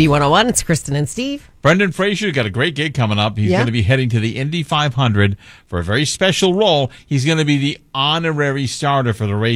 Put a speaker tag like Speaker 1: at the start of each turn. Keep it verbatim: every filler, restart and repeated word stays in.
Speaker 1: B one oh one, it's Kristen and Steve.
Speaker 2: Brendan Fraser got a great gig coming up. He's
Speaker 1: Yeah.
Speaker 2: going to be heading to the Indy five hundred for a very special role. He's going to be the honorary starter for the race.